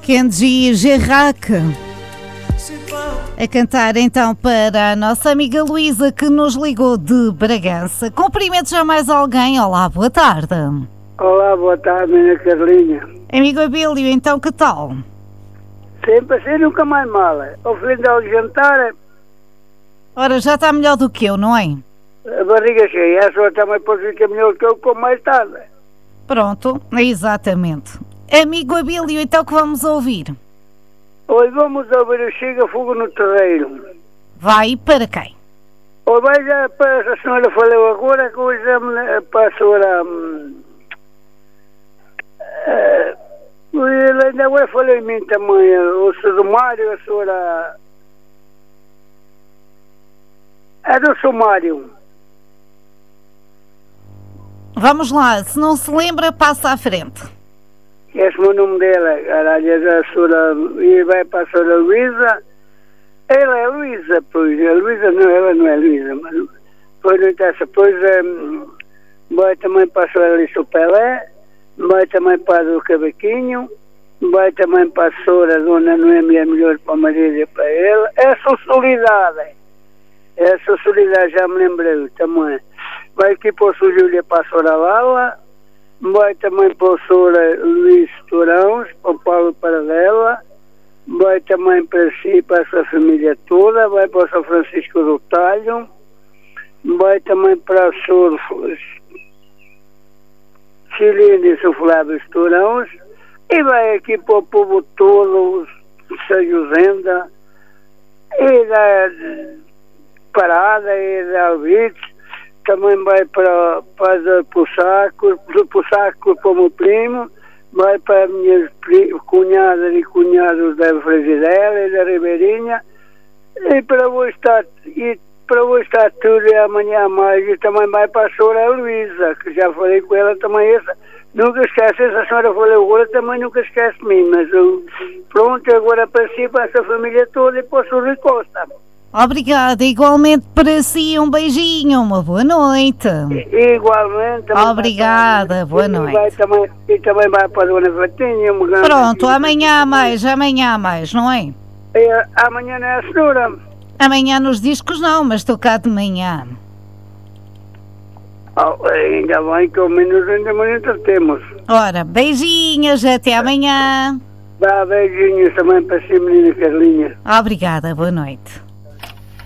Kenji Girac a cantar então para a nossa amiga Luísa, que nos ligou de Bragança. Cumprimentos a mais alguém. Olá, boa tarde. Olá, boa tarde, minha Carlinha. Amigo Abílio, então que tal? Sempre assim, nunca mais mal. Ao fim do jantar, Ora, já está melhor do que eu, não é? a barriga cheia. A sua também pode ficar melhor que eu, como mais tarde. Pronto, exatamente. Amigo Abílio, então que vamos ouvir? Hoje vamos ouvir o Chega Fogo no Terreiro. Vai para quem? Hoje vai já para a senhora falou agora, que hoje para a senhora... ele ainda agora falou em mim também, o Sr. Mário, a senhora... É do Sumário. Vamos lá, se não se lembra, passa à frente. Esse é o nome dela, caralho, a senhora... E vai para a senhora Luísa. Ela é Luísa, pois. A Luísa não, ela não é Luísa, mas... Pois não interessa. Pois vai também para a senhora Alice Pelé, vai também para o Cavaquinho, vai também para a senhora Dona Noemi, é melhor para a marido e para ela. Essa solidariedade. Essa solidariedade já me lembrei também. Vai aqui para o Sr. Júlia, para a senhora Lala, vai também para o Sr. Luís Tourãos, para o Paulo Paradela, vai também para si, para a sua família toda, vai para o Sr. Francisco do Talho, vai também para o Sr. Chilino e o Sr. Flávio Tourãos, e vai aqui para o povo todo, o Sérgio Zenda, e da Parada, e da Alvites. Também vai para o Saco para o meu primo, vai para as minhas cunhadas e cunhados da Frigidela e da Ribeirinha, e para hoje está tudo, e amanhã mais, e também vai para a senhora Luísa, que já falei com ela também, essa, nunca esquece, essa senhora falou agora, também nunca esquece de mim, mas pronto, agora para si, para essa família toda e para o Sr. Rui Costa. Obrigada, igualmente para si, um beijinho, uma boa noite. Igualmente. Obrigada, boa noite. E também vai para a Dona Fatinha. Pronto, amanhã há mais, não é? Amanhã não é a senhora? Amanhã nos discos não, mas estou cá de manhã. Ainda bem que ao menos ainda mais entretemos. Ora, beijinhos, até amanhã. Dá beijinhos também para si, menina Carlinha. Obrigada, boa noite.